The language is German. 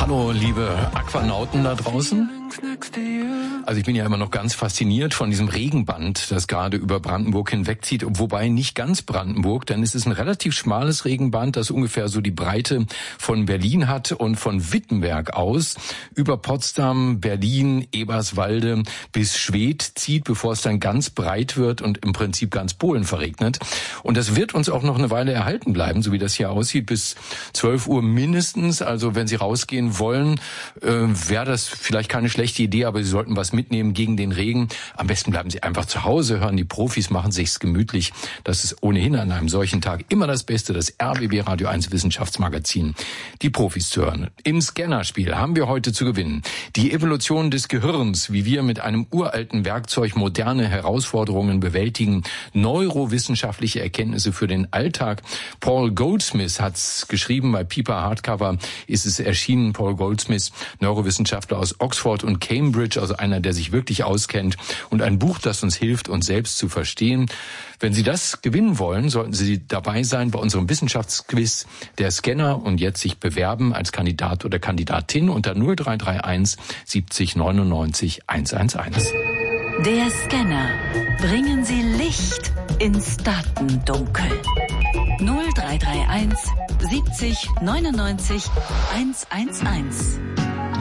Hallo, liebe Aquanauten da draußen. Also ich bin ja immer noch ganz fasziniert von diesem Regenband, das gerade über Brandenburg hinwegzieht, wobei nicht ganz Brandenburg, denn es ist ein relativ schmales Regenband, das ungefähr so die Breite von Berlin hat und von Wittenberg aus über Potsdam, Berlin, Eberswalde bis Schwedt zieht, bevor es dann ganz breit wird und im Prinzip ganz Polen verregnet. Und das wird uns auch noch eine Weile erhalten bleiben, so wie das hier aussieht, bis 12 Uhr mindestens. Also wenn Sie rausgehen wollen, wäre das vielleicht keine schlechte Idee, aber Sie sollten was mitnehmen gegen den Regen. Am besten bleiben Sie einfach zu Hause, hören die Profis, machen sich's gemütlich. Das ist ohnehin an einem solchen Tag immer das Beste, das RBB Radio 1 Wissenschaftsmagazin, die Profis zu hören. Im Scannerspiel haben wir heute zu gewinnen die Evolution des Gehirns, wie wir mit einem uralten Werkzeug moderne Herausforderungen bewältigen, neurowissenschaftliche Erkenntnisse für den Alltag. Paul Goldsmith hat's geschrieben, bei Piper Hardcover ist es erschienen. Paul Goldsmith, Neurowissenschaftler aus Oxford und Cambridge, also einer, der sich wirklich auskennt, und ein Buch, das uns hilft, uns selbst zu verstehen. Wenn Sie das gewinnen wollen, sollten Sie dabei sein bei unserem Wissenschaftsquiz der Scanner und jetzt sich bewerben als Kandidat oder Kandidatin unter 0331 70 99 111. Der Scanner. Bringen Sie Licht ins Datendunkel. 0331 70 99 111.